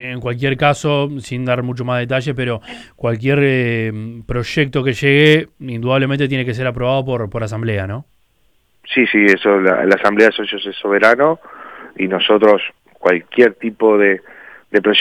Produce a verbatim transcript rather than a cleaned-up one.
en cualquier caso, sin dar mucho más detalle, pero cualquier eh, proyecto que llegue, indudablemente tiene que ser aprobado por, por asamblea, ¿no? Sí, sí, eso, la, la Asamblea de Socios es soberano y nosotros cualquier tipo de, de proyecto